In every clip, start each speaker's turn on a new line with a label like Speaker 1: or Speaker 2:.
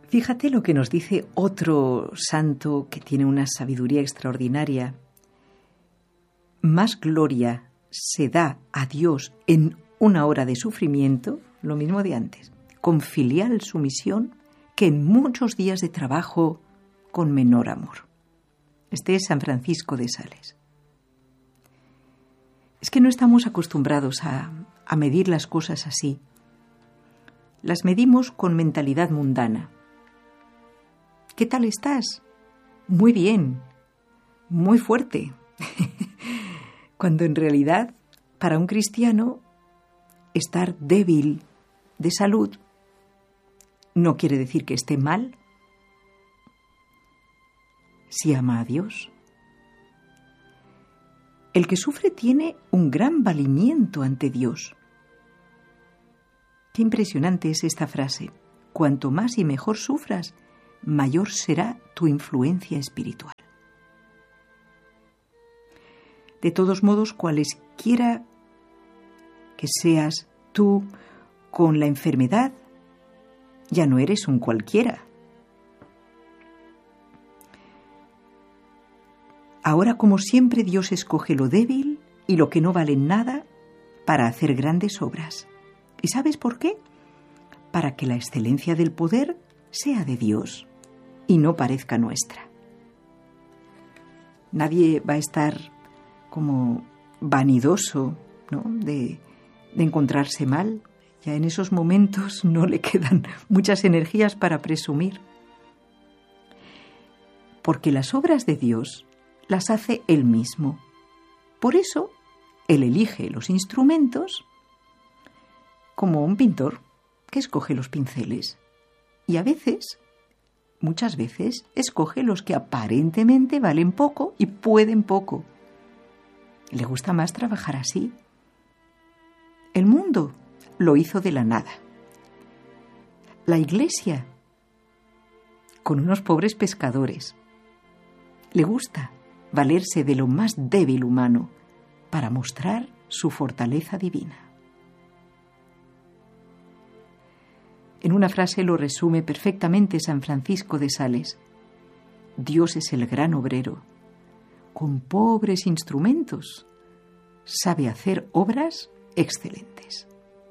Speaker 1: Fíjate lo que nos dice otro santo que tiene una sabiduría extraordinaria. Más gloria se da a Dios en una hora de sufrimiento, lo mismo de antes, con filial sumisión, que en muchos días de trabajo con menor amor. Este es San Francisco de Sales. Es que no estamos acostumbrados a medir las cosas así. Las medimos con mentalidad mundana. ¿Qué tal estás? Muy bien, muy fuerte. Cuando en realidad, para un cristiano, estar débil de salud no quiere decir que esté mal. Si ama a Dios. El que sufre tiene un gran valimiento ante Dios. Qué impresionante es esta frase. Cuanto más y mejor sufras, mayor será tu influencia espiritual. De todos modos, cualesquiera que seas tú con la enfermedad, ya no eres un cualquiera. Ahora, como siempre, Dios escoge lo débil y lo que no vale nada para hacer grandes obras. ¿Y sabes por qué? Para que la excelencia del poder sea de Dios y no parezca nuestra. Nadie va a estar como vanidoso, ¿no?, de encontrarse mal. Ya en esos momentos no le quedan muchas energías para presumir. Porque las obras de Dios las hace Él mismo. Por eso, Él elige los instrumentos como un pintor que escoge los pinceles. Y a veces, muchas veces, escoge los que aparentemente valen poco y pueden poco. Le gusta más trabajar así. El mundo lo hizo de la nada. La Iglesia, con unos pobres pescadores. Le gusta valerse de lo más débil humano para mostrar su fortaleza divina. En una frase lo resume perfectamente San Francisco de Sales. Dios es el gran obrero. Con pobres instrumentos sabe hacer obras excelentes.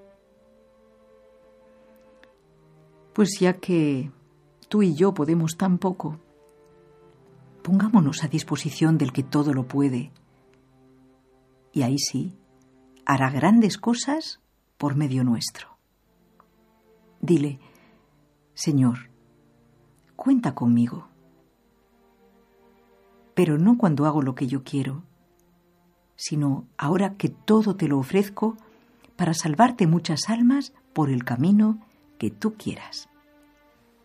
Speaker 1: Pues ya que tú y yo podemos tan poco, pongámonos a disposición del que todo lo puede. Y ahí sí, hará grandes cosas por medio nuestro. Dile, Señor, cuenta conmigo. Pero no cuando hago lo que yo quiero, sino ahora que todo te lo ofrezco para salvarte muchas almas por el camino que tú quieras.